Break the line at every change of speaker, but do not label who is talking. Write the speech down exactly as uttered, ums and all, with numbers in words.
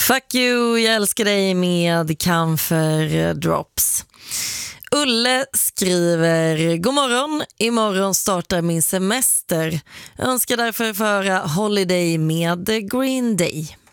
Fuck you, jag älskar dig med Camphor Drops. Ulle skriver: God morgon, imorgon startar min semester. Jag önskar därför föra Holiday med Green Day.